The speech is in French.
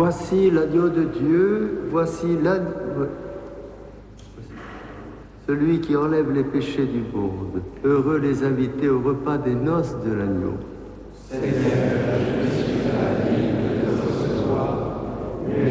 Voici l'agneau de Dieu, voici l'agneau, celui qui enlève les péchés du monde. Heureux les invités au repas des noces de l'agneau.